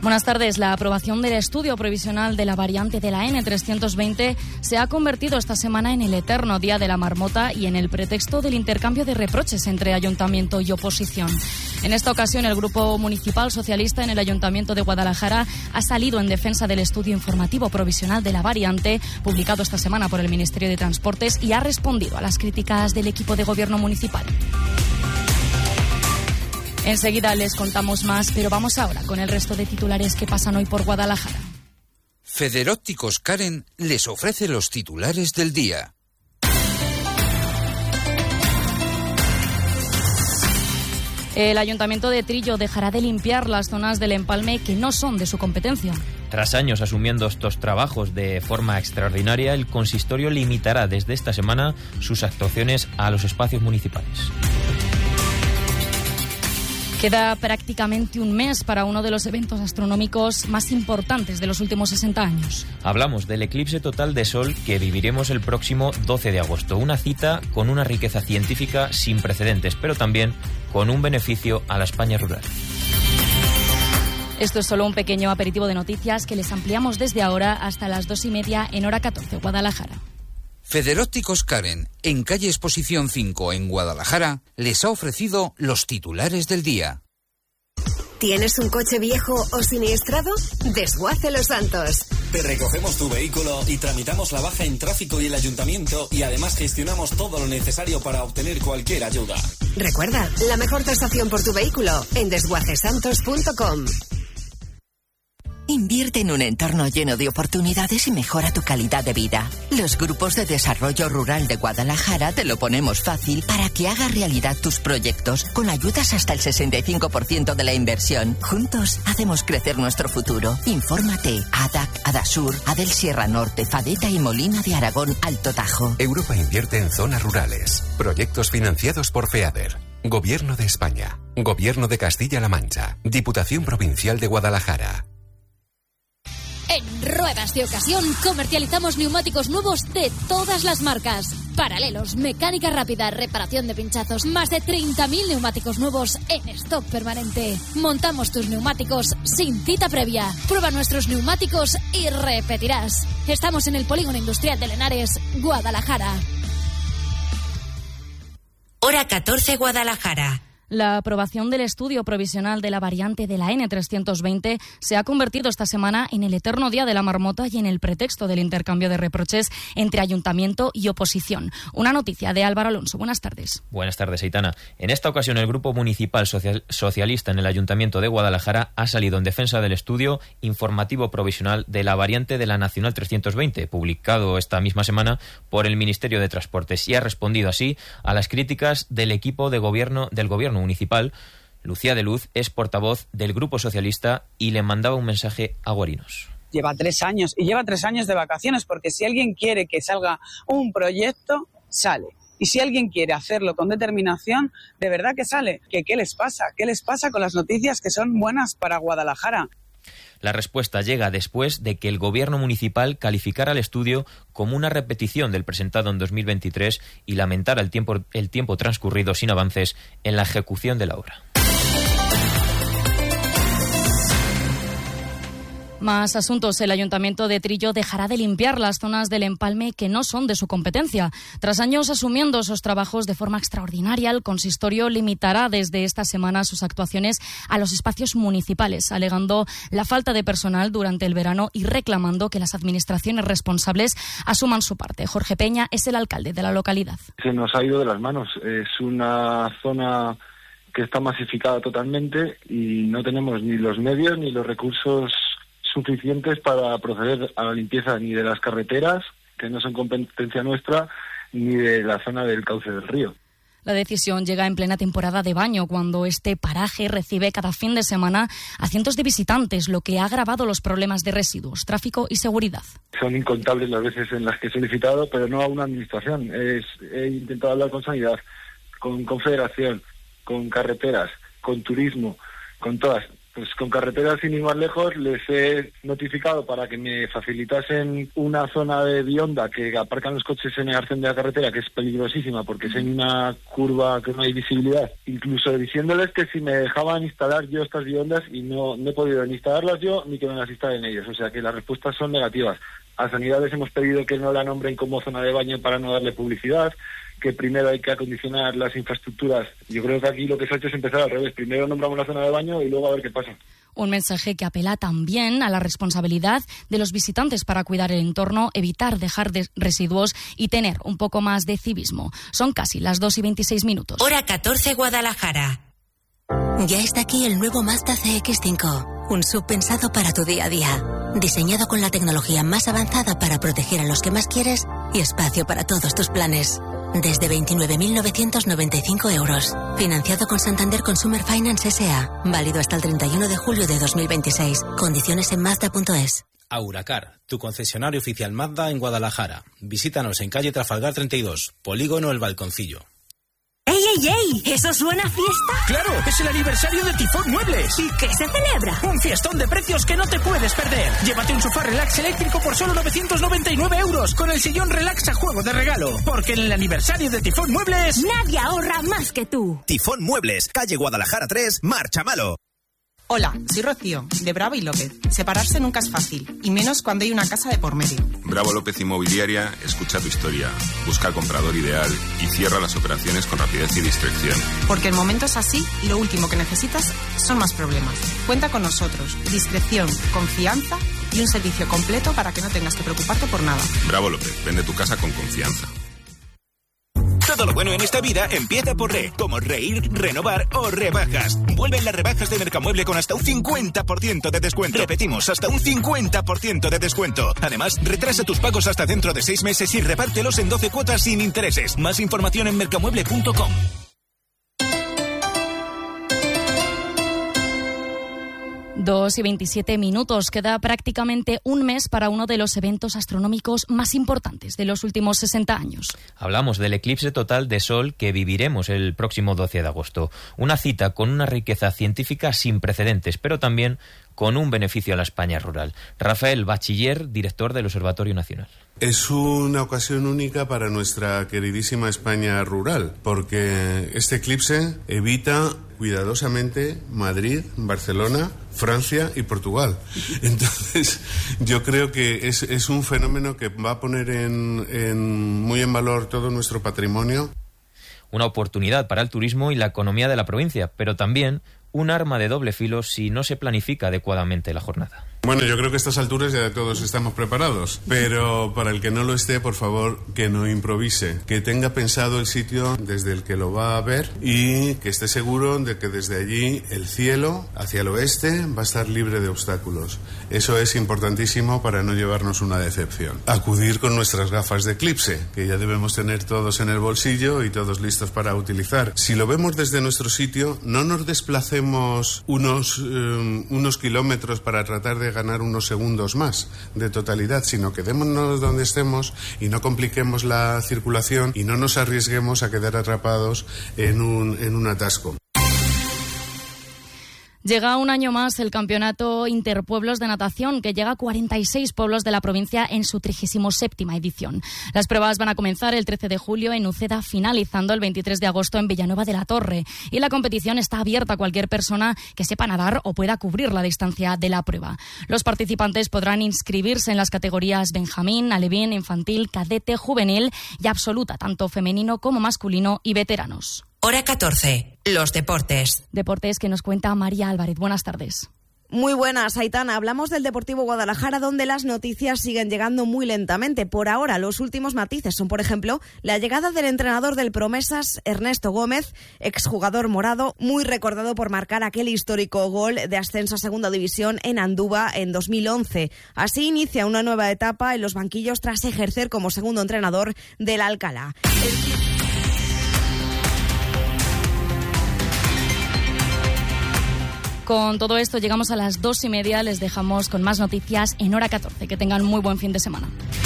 Buenas tardes. La aprobación del estudio provisional de la variante de la N320 se ha convertido esta semana en el eterno día de la marmota y en el pretexto del intercambio de reproches entre ayuntamiento y oposición. En esta ocasión, el Grupo Municipal Socialista en el Ayuntamiento de Guadalajara ha salido en defensa del estudio informativo provisional de la variante, publicado esta semana por el Ministerio de Transportes, y ha respondido a las críticas del equipo de gobierno municipal. Enseguida les contamos más, pero vamos ahora con el resto de titulares que pasan hoy por Guadalajara. Federópticos Karen les ofrece los titulares del día. El Ayuntamiento de Trillo dejará de limpiar las zonas del empalme que no son de su competencia. Tras años asumiendo estos trabajos de forma extraordinaria, el consistorio limitará desde esta semana sus actuaciones a los espacios municipales. Queda prácticamente un mes para uno de los eventos astronómicos más importantes de los últimos 60 años. Hablamos del eclipse total de Sol que viviremos el próximo 12 de agosto. Una cita con una riqueza científica sin precedentes, pero también con un beneficio a la España rural. Esto es solo un pequeño aperitivo de noticias que les ampliamos desde ahora hasta las 2:30 en hora 14, Guadalajara. Federópticos Karen, en calle Exposición 5 en Guadalajara, les ha ofrecido los titulares del día. ¿Tienes un coche viejo o siniestrado? Desguace Los Santos. Te recogemos tu vehículo y tramitamos la baja en tráfico y el ayuntamiento, y además gestionamos todo lo necesario para obtener cualquier ayuda. Recuerda, la mejor tasación por tu vehículo en desguacesantos.com. Invierte en un entorno lleno de oportunidades y mejora tu calidad de vida. Los grupos de desarrollo rural de Guadalajara te lo ponemos fácil para que hagas realidad tus proyectos, con ayudas hasta el 65% de la inversión. Juntos hacemos crecer nuestro futuro. Infórmate. ADAC, Adasur, Adel Sierra Norte, Fadeta y Molina de Aragón, Alto Tajo. Europa invierte en zonas rurales. Proyectos financiados por FEADER. Gobierno de España. Gobierno de Castilla-La Mancha. Diputación Provincial de Guadalajara. En Ruedas de Ocasión comercializamos neumáticos nuevos de todas las marcas. Paralelos, mecánica rápida, reparación de pinchazos, más de 30.000 neumáticos nuevos en stock permanente. Montamos tus neumáticos sin cita previa. Prueba nuestros neumáticos y repetirás. Estamos en el Polígono Industrial de Lenares, Guadalajara. Hora 14, Guadalajara. La aprobación del estudio provisional de la variante de la N320 se ha convertido esta semana en el eterno día de la marmota y en el pretexto del intercambio de reproches entre ayuntamiento y oposición. Una noticia de Álvaro Alonso. Buenas tardes. Buenas tardes, Aitana. En esta ocasión, el Grupo Municipal Socialista en el Ayuntamiento de Guadalajara ha salido en defensa del estudio informativo provisional de la variante de la Nacional 320, publicado esta misma semana por el Ministerio de Transportes, y ha respondido así a las críticas del equipo del gobierno municipal. Lucía de Luz es portavoz del Grupo Socialista y le mandaba un mensaje a Guarinos. Lleva 3 años y lleva 3 años de vacaciones, porque si alguien quiere que salga un proyecto, sale. Y si alguien quiere hacerlo con determinación, de verdad que sale. ¿Qué les pasa? ¿Qué les pasa con las noticias que son buenas para Guadalajara? La respuesta llega después de que el gobierno municipal calificara el estudio como una repetición del presentado en 2023 y lamentara el tiempo transcurrido sin avances en la ejecución de la obra. Más asuntos. El Ayuntamiento de Trillo dejará de limpiar las zonas del empalme que no son de su competencia. Tras años asumiendo esos trabajos de forma extraordinaria, el consistorio limitará desde esta semana sus actuaciones a los espacios municipales, alegando la falta de personal durante el verano y reclamando que las administraciones responsables asuman su parte. Jorge Peña es el alcalde de la localidad. Se nos ha ido de las manos. Es una zona que está masificada totalmente y no tenemos ni los medios ni los recursos suficientes para proceder a la limpieza ni de las carreteras, que no son competencia nuestra, ni de la zona del cauce del río. La decisión llega en plena temporada de baño, cuando este paraje recibe cada fin de semana a cientos de visitantes, lo que ha agravado los problemas de residuos, tráfico y seguridad. Son incontables las veces en las que he solicitado, pero no a una administración. He intentado hablar con Sanidad, con Confederación, con Carreteras, con Turismo, con todas. Pues con Carreteras, sin ir más lejos, les he notificado para que me facilitasen una zona de Bionda que aparcan los coches en el arcén de la carretera, que es peligrosísima porque es en una curva que no hay visibilidad. Incluso diciéndoles que si me dejaban instalar yo estas Biondas, y no he podido ni instalarlas yo ni que me las instalen ellos. O sea que las respuestas son negativas. A Sanidad les hemos pedido que no la nombren como zona de baño para no darle publicidad, que primero hay que acondicionar las infraestructuras. Yo creo que aquí lo que se ha hecho es empezar al revés. Primero nombramos la zona de baño y luego a ver qué pasa. Un mensaje que apela también a la responsabilidad de los visitantes para cuidar el entorno, evitar dejar residuos y tener un poco más de civismo. Son casi las 2:26. Hora 14, Guadalajara. Ya está aquí el nuevo Mazda CX-5, un SUV pensado para tu día a día. Diseñado con la tecnología más avanzada para proteger a los que más quieres y espacio para todos tus planes. Desde 29.995 euros. Financiado con Santander Consumer Finance S.A. Válido hasta el 31 de julio de 2026. Condiciones en Mazda.es. Auracar, tu concesionario oficial Mazda en Guadalajara. Visítanos en calle Trafalgar 32, Polígono El Balconcillo. ¡Ey, ey, ey! ¿Eso suena a fiesta? ¡Claro! ¡Es el aniversario de Tifón Muebles! ¿Y qué se celebra? Un fiestón de precios que no te puedes perder. Llévate un sofá relax eléctrico por solo 999 euros con el sillón relax a juego de regalo. Porque en el aniversario de Tifón Muebles... nadie ahorra más que tú. Tifón Muebles, calle Guadalajara 3, Marchamalo. Hola, soy Rocío, de Bravo y López. Separarse nunca es fácil, y menos cuando hay una casa de por medio. Bravo López Inmobiliaria escucha tu historia, busca al comprador ideal y cierra las operaciones con rapidez y discreción. Porque en momentos así, lo último que necesitas son más problemas. Cuenta con nosotros, discreción, confianza y un servicio completo para que no tengas que preocuparte por nada. Bravo López, vende tu casa con confianza. Todo lo bueno en esta vida empieza por re, como reír, renovar o rebajas. Vuelven las rebajas de Mercamueble con hasta un 50% de descuento. Repetimos, hasta un 50% de descuento. Además, retrasa tus pagos hasta dentro de 6 meses y repártelos en 12 cuotas sin intereses. Más información en mercamueble.com. 2:27. Queda prácticamente un mes para uno de los eventos astronómicos más importantes de los últimos 60 años. Hablamos del eclipse total de Sol que viviremos el próximo 12 de agosto. Una cita con una riqueza científica sin precedentes, pero también con un beneficio a la España rural. Rafael Bachiller, director del Observatorio Nacional. Es una ocasión única para nuestra queridísima España rural, porque este eclipse evita cuidadosamente Madrid, Barcelona, Francia y Portugal. Entonces, yo creo que es un fenómeno que va a poner muy en valor todo nuestro patrimonio. Una oportunidad para el turismo y la economía de la provincia, pero también un arma de doble filo si no se planifica adecuadamente la jornada. Bueno, yo creo que a estas alturas ya todos estamos preparados, pero para el que no lo esté, por favor, que no improvise, que tenga pensado el sitio desde el que lo va a ver y que esté seguro de que desde allí el cielo hacia el oeste va a estar libre de obstáculos. Eso es importantísimo para no llevarnos una decepción. Acudir con nuestras gafas de eclipse, que ya debemos tener todos en el bolsillo y todos listos para utilizar. Si lo vemos desde nuestro sitio, no nos desplacemos unos kilómetros para tratar de ganar unos segundos más de totalidad, sino quedémonos donde estemos y no compliquemos la circulación y no nos arriesguemos a quedar atrapados en un atasco. Llega un año más el Campeonato Interpueblos de Natación, que llega a 46 pueblos de la provincia en su 37ª edición. Las pruebas van a comenzar el 13 de julio en Uceda, finalizando el 23 de agosto en Villanueva de la Torre. Y la competición está abierta a cualquier persona que sepa nadar o pueda cubrir la distancia de la prueba. Los participantes podrán inscribirse en las categorías Benjamín, Alevín, Infantil, Cadete, Juvenil y Absoluta, tanto femenino como masculino y veteranos. Hora 14. Los deportes. Deportes que nos cuenta María Álvarez. Buenas tardes. Muy buenas, Aitana. Hablamos del Deportivo Guadalajara, donde las noticias siguen llegando muy lentamente. Por ahora, los últimos matices son, por ejemplo, la llegada del entrenador del Promesas, Ernesto Gómez, exjugador morado, muy recordado por marcar aquel histórico gol de ascenso a Segunda División en Andúba en 2011. Así inicia una nueva etapa en los banquillos tras ejercer como segundo entrenador del Alcalá. Con todo esto llegamos a las 2:30. Les dejamos con más noticias en Hora 14. Que tengan muy buen fin de semana.